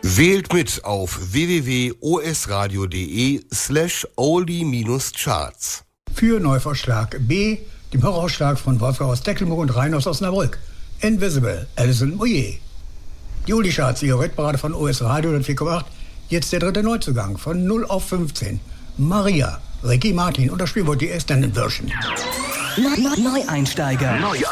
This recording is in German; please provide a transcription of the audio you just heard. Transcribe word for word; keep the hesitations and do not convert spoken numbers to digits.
Wählt mit auf w w w punkt o s radio punkt d e slash oldie-charts. Für Neuvorschlag B, dem Horrorschlag von Wolfgang aus Tecklenburg und Rainer aus Osnabrück. Invisible, Alison Moyet. Die Oldie-Charts, die Hitparade von O S Radio vier Komma acht. Jetzt der dritte Neuzugang von null auf fünfzehn. Maria, Ricky Martin und das Spielwort die Extended Version. Neueinsteiger.